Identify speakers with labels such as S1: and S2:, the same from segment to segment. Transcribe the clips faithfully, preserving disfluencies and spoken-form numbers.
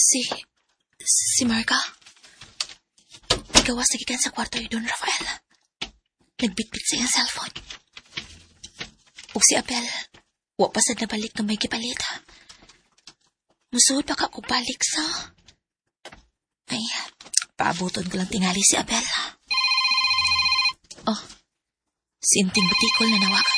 S1: Si... Si Marga? Igawas na gikan sa kwarto ni Don Rafael. Nagbitbit sa iyang cellphone. Ug si Abel, wa pa sad nabalik na may gipalit. Musuod pa ka ko balik sa... Ay, paabuton ko lang tingali si Abel. Oh, si Inting Butikol nanawag.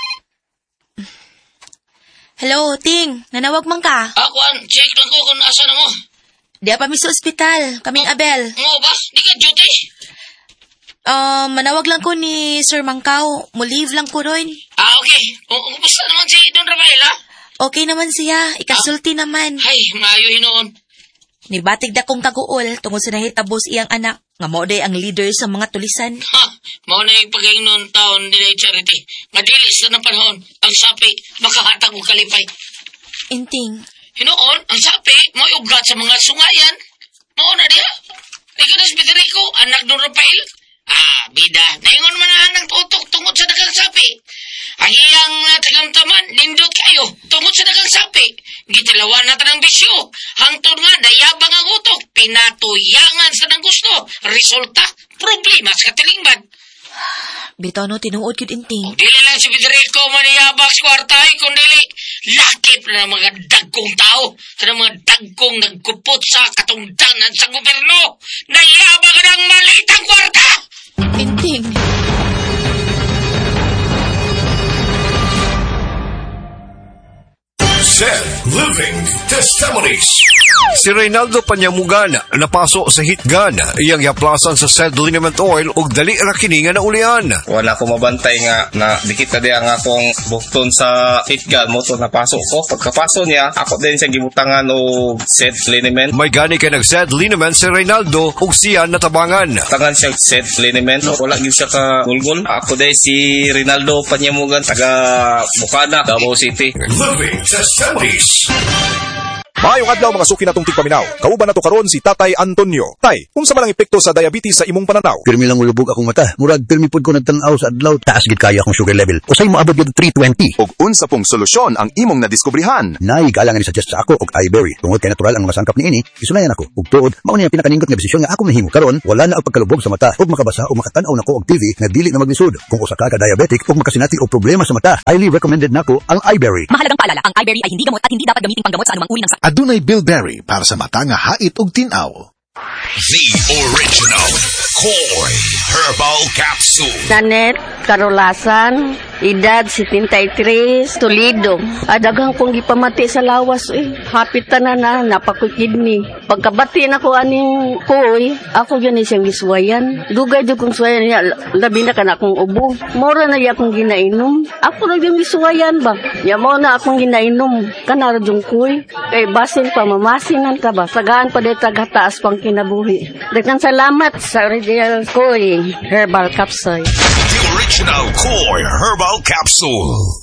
S1: Hello, Ting. Nanawag man ka?
S2: Ako, an, check lang ko kung asa na mo.
S1: Di pa mi sa ospital. Kaming
S2: oh,
S1: Abel.
S2: Mo, bas, di ka duty?
S1: Um, manawag lang ko ni Sir Mangkaw. Mo-leave lang ko ron.
S2: Ah, okay. O, kumusta naman si Don Rafael, ha?
S1: Okay naman siya. Ikasulti ah. naman.
S2: Ay, maayo hinoon.
S1: Nibatig da kong kaguol tungod sa nahitabos iyang anak. Nga mo day ang leader sa mga tulisan.
S2: Ha, mao na yung pagkaingnon taon nila charity. Madilis na ng panahon, ang sapi, makahatag o kalipay.
S1: Inting.
S2: Hinoon, ang sapi, may ugat sa mga sungayan. Mao na diha. Ikaw na si Federico, anak Don Rafael. Ah, bida, naingon man na ng tutok tungod sa dagang sapi. Ang iyang uh, tagamtaman, lindot kayo, tungod sa dagang sapi. Gitilawan natin ang bisyo. Hangtod nga, dayabang ang utok. Pinatuyangan sa nang gusto. Resulta, problema sa katilingban.
S1: Bitaw no, tinuod yun, Inting.
S2: O, dili lang si Federico maniyabak sa kwartahe, kundi lakip na mga dagkong tao. Sa mga dagkong nagkupot sa katungdanan sa gobyerno. Nayabang ng malitang kwarta!
S1: Inting.
S3: Zed Living Testimonies. Si Reynaldo Panyamugan napaso sa hitgan iyang yaplasan sa Zed Liniment Oil ug dali ra kini nga naulian.
S4: Wala ko mabantay nga na dikit na di ang akong bukton sa hitgan mo to napasok ko. Pagkapaso niya, ako din siya gibutangan og Zed Liniment.
S3: May gani kay nag Zed Liniment si Reynaldo ug siya natabangan.
S4: Tangan siya Zed Liniment. Wala gyud siya ka gulgol. Ako din si Reynaldo Panyamugan taga Bukana, Davao City.
S3: Living Testimonies.
S5: Maayong adlaw mga suki natong tigpaminaw. Kauban nato karon si Tatay Antonio. Tay, unsa man ang epekto sa diabetes sa imong pananaw?
S6: Pirmi lang ulubog akong mata. Murag pirmi pud ko nagtan-aw sa adlaw. Taas gid kaya akong sugar level. Usay mo abot gid three twenty.
S5: Og unsa pong solusyon ang imong nadiskubrihan?
S6: Nay galang ni suggest sa ako og iBerry. Tungod kay natural ang mga sangkap niini, isunayan ako. Ug tuod, mao ni ang pinakaningot nga desisyon nga ako mahimo karon. Wala na ang pagkalubog sa mata ug makabasa o makatan-aw nako og T V nga dili na maglisod. Kung usa ka ka diabetic ug makasinati og problema sa mata, highly recommended nako ang iBerry.
S7: Mahalagang paalala, ang iBerry ay hindi gamot at hindi dapat gamitin panggamot sa anumang uri ng sakit.
S8: Adunay Bilberry para sa mata nga hait ug tin-aw.
S3: The original Koy Herbal Capsule.
S9: Nanet Carolasan, edad seventy-three, Toledo. Adagang kong gipamati sa lawas eh. Hapit na na, napakoy kidney. Pagkabati na ko aning koy, ako yun siyang giswayan. Dugay do kong swayan niya, labi na ka na akong ubo. Mora na niya akong ginainom. Ako na yung giswayan ba? Ya mo na akong ginainom. Kanara yung koy. Kay basin pa, mamasingan ka ba? Sagaan pa dito taghataas pang kinabuhi. Dagan salamat sa original Koy Herbal Capsule.
S3: The original Koy Herbal Capsule.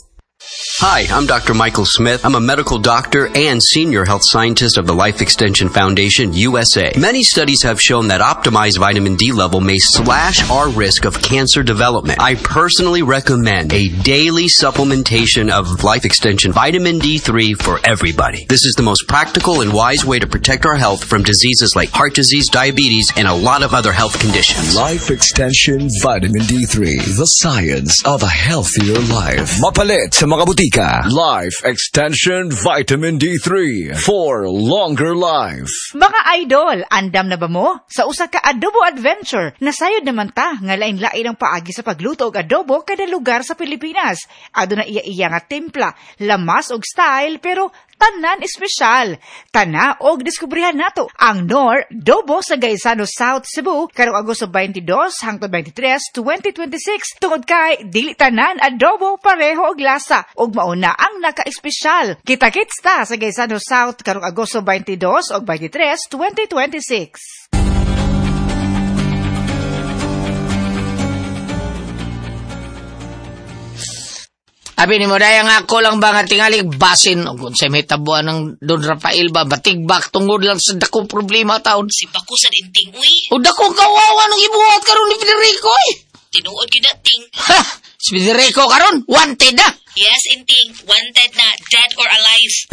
S10: Hi, I'm Doctor Michael Smith. I'm a medical doctor and senior health scientist of the Life Extension Foundation, U S A. Many studies have shown that optimized vitamin D level may slash our risk of cancer development. I personally recommend a daily supplementation of Life Extension Vitamin D three for everybody. This is the most practical and wise way to protect our health from diseases like heart disease, diabetes, and a lot of other health conditions.
S11: Life Extension Vitamin D three, the science of a healthier life.
S5: Mapalit sa mga butika.
S11: Life Extension Vitamin D three for longer life.
S12: Mga idol, andam na ba mo? Sa usa ka adobo adventure, nasayod naman ta nga lain-lain ang paagi sa pagluto og adobo kada lugar sa Pilipinas. Aduna iya-iya nga timpla, lamas og style, pero tanan espesyal. Tana og diskubrihan nato ang Nor Dobo sa Gaisano South Cebu karong Agosto twenty-two hangtod twenty-three, twenty twenty-six tungod kay dili tanan adobo pareho og lasa og mauna ang naka-espesyal. Kita-kits ta sa Gaisano South karong Agosto twenty-two og twenty-three, twenty twenty-six.
S2: Abi ni mo dayang ako lang ba nga tingalig basin o kung sa may tabuan ng Don Rafael ba batigbak tungod lang sa dakong problema taon.
S7: Si Baku sa dinting, uy.
S2: O dakong kawawa nung ibuhat karon ni Federico eh.
S7: Tinuod ko dating.
S2: Ha! Si Federico karon wanted na.
S7: Yes, inting. Wanted na, dead or alive.